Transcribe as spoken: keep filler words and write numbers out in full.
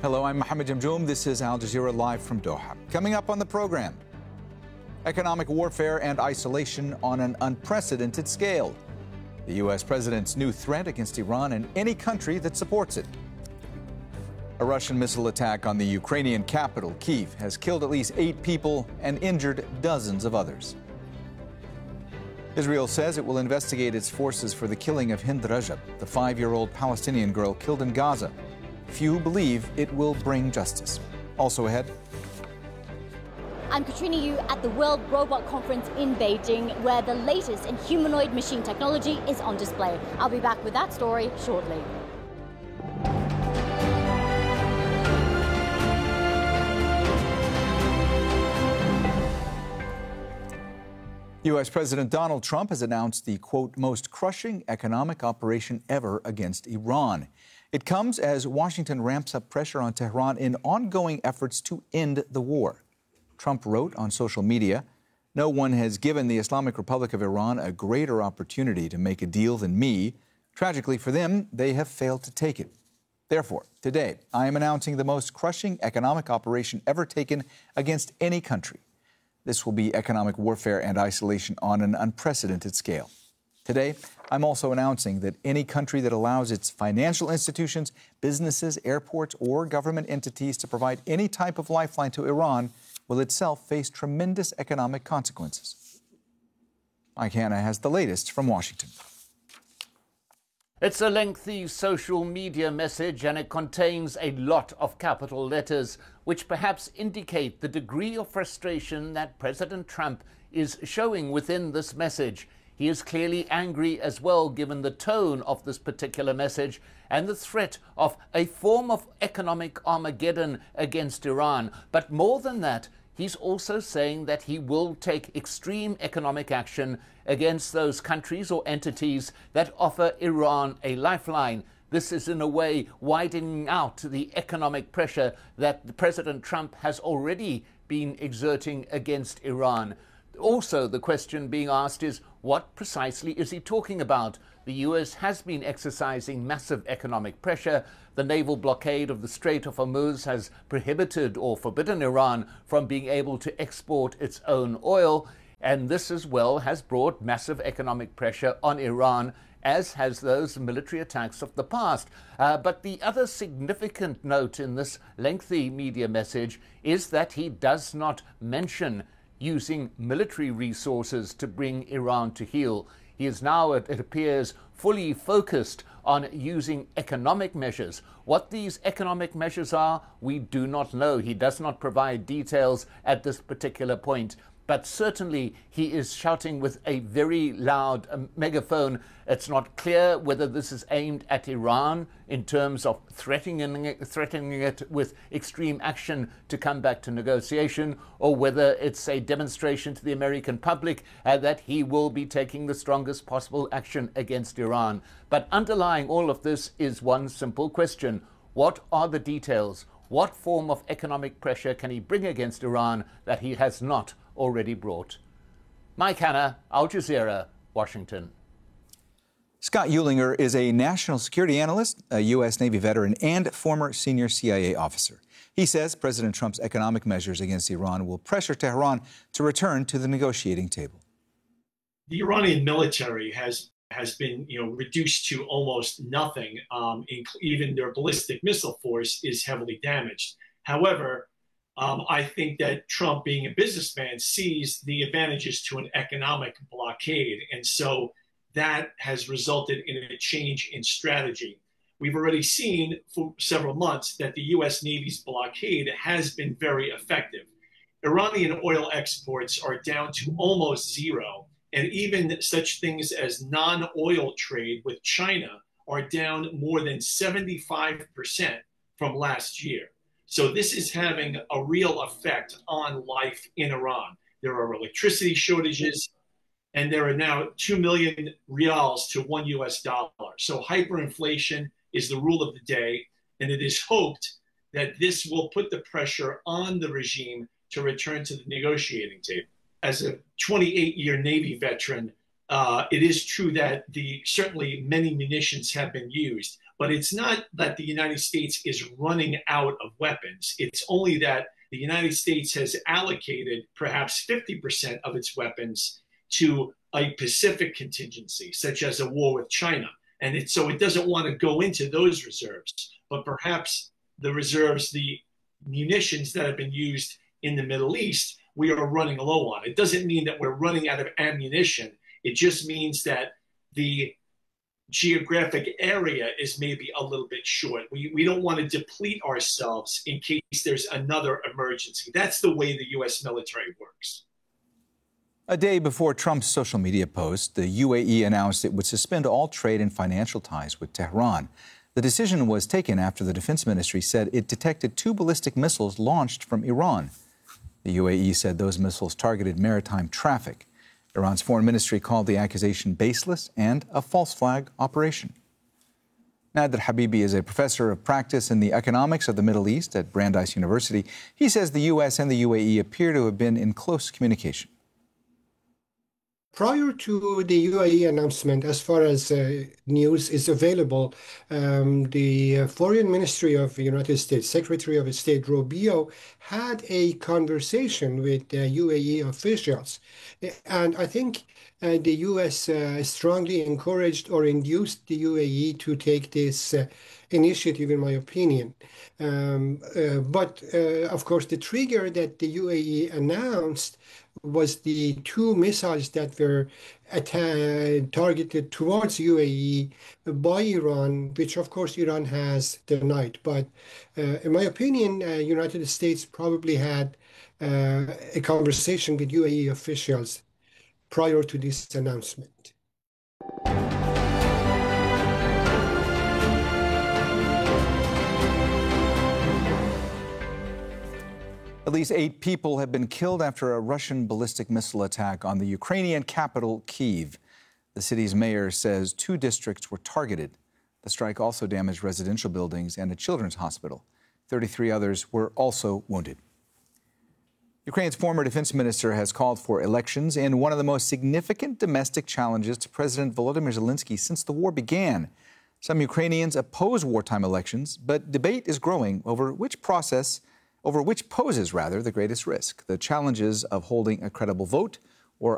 Hello, I'm Mohammed Jamjoom. This is Al Jazeera Live from Doha. Coming up on the program, economic warfare and isolation on an unprecedented scale. The U S president's new threat against Iran and any country that supports it. A Russian missile attack on the Ukrainian capital, Kyiv, has killed at least eight people and injured dozens of others. Israel says it will investigate its forces for the killing of Hind Rajab, the five-year-old Palestinian girl killed in Gaza. Few believe it will bring justice. Also ahead. I'm Katrina Yu at the World Robot Conference in Beijing, where the latest in humanoid machine technology is on display. I'll be back with that story shortly. U S President Donald Trump has announced the, quote, most crushing economic operation ever against Iran. It comes as Washington ramps up pressure on Tehran in ongoing efforts to end the war. Trump wrote on social media, "No one has given the Islamic Republic of Iran a greater opportunity to make a deal than me. Tragically for them, they have failed to take it. Therefore, today, I am announcing the most crushing economic operation ever taken against any country. This will be economic warfare and isolation on an unprecedented scale. Today, I'm also announcing that any country that allows its financial institutions, businesses, airports, or government entities to provide any type of lifeline to Iran will itself face tremendous economic consequences." Mike Hanna has the latest from Washington. It's a lengthy social media message, and it contains a lot of capital letters, which perhaps indicate the degree of frustration that President Trump is showing within this message. He is clearly angry as well, given the tone of this particular message and the threat of a form of economic Armageddon against Iran. But more than that, he's also saying that he will take extreme economic action against those countries or entities that offer Iran a lifeline. This is, in a way, widening out the economic pressure that President Trump has already been exerting against Iran. Also, the question being asked is, what precisely is he talking about? The U S has been exercising massive economic pressure. The naval blockade of the Strait of Hormuz has prohibited or forbidden Iran from being able to export its own oil. And this as well has brought massive economic pressure on Iran, as has those military attacks of the past. Uh, but the other significant note in this lengthy media message is that he does not mention using military resources to bring Iran to heel. He is now, it, it appears, fully focused on using economic measures. What these economic measures are, we do not know. He does not provide details at this particular point. But certainly he is shouting with a very loud um, megaphone. It's not clear whether this is aimed at Iran in terms of threatening it, threatening it with extreme action to come back to negotiation, or whether it's a demonstration to the American public uh, that he will be taking the strongest possible action against Iran. But underlying all of this is one simple question. What are the details? What form of economic pressure can he bring against Iran that he has not already brought? Mike Hanna, Al Jazeera, Washington. Scott Eulinger is a national security analyst, a U S Navy veteran, and former senior C I A officer. He says President Trump's economic measures against Iran will pressure Tehran to return to the negotiating table. The Iranian military has has been, you know, reduced to almost nothing. Um, even their ballistic missile force is heavily damaged. However, Um, I think that Trump, being a businessman, sees the advantages to an economic blockade. And so that has resulted in a change in strategy. We've already seen for several months that the U S Navy's blockade has been very effective. Iranian oil exports are down to almost zero. And even such things as non-oil trade with China are down more than seventy-five percent from last year. So this is having a real effect on life in Iran. There are electricity shortages, and there are now two million rials to one U S dollar. So hyperinflation is the rule of the day, and it is hoped that this will put the pressure on the regime to return to the negotiating table. As a twenty-eight-year Navy veteran, uh, it is true that the certainly many munitions have been used, But it's not that the United States is running out of weapons. It's only that the United States has allocated perhaps fifty percent of its weapons to a Pacific contingency, such as a war with China. And it, so it doesn't want to go into those reserves, but perhaps the reserves, the munitions that have been used in the Middle East, we are running low on. It doesn't mean that we're running out of ammunition. It just means that the geographic area is maybe a little bit short. We, we don't want to deplete ourselves in case there's another emergency. That's the way the U S military works. A day before Trump's social media post, the U A E announced it would suspend all trade and financial ties with Tehran. The decision was taken after the defense ministry said it detected two ballistic missiles launched from Iran. The U A E said those missiles targeted maritime traffic. Iran's foreign ministry called the accusation baseless and a false flag operation. Nader Habibi is a professor of practice in the economics of the Middle East at Brandeis University. He says the U S and the U A E appear to have been in close communication. Prior to the U A E announcement, as far as uh, news is available, um, the uh, Foreign Ministry of the United States, Secretary of State Rubio, had a conversation with uh, U A E officials. And I think uh, the U S uh, strongly encouraged or induced the U A E to take this uh, initiative, in my opinion. Um, uh, but, uh, of course, the trigger that the U A E announced was the two missiles that were targeted towards U A E by Iran, which of course Iran has denied. But uh, in my opinion, uh, United States probably had uh, a conversation with U A E officials prior to this announcement. At least eight people have been killed after a Russian ballistic missile attack on the Ukrainian capital, Kyiv. The city's mayor says two districts were targeted. The strike also damaged residential buildings and a children's hospital. thirty-three others were also wounded. Ukraine's former defense minister has called for elections in one of the most significant domestic challenges to President Volodymyr Zelensky since the war began. Some Ukrainians oppose wartime elections, but debate is growing over which process over which poses, rather, the greatest risk, the challenges of holding a credible vote